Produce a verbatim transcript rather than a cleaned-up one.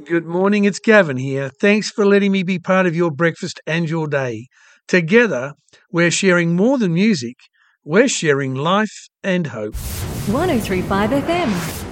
Good morning, it's Gavin here. Thanks for letting me be part of your breakfast and your day. Together, we're sharing more than music. We're sharing life and hope. one oh three point five F M.